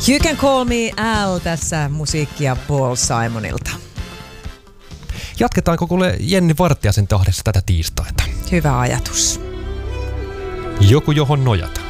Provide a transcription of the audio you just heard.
You Can Call Me Al, tässä musiikkia Paul Simonilta. Jatketaanko kuule Jenni Vartiaisen tahdessa tätä tiistaita? Hyvä ajatus. Joku johon nojata.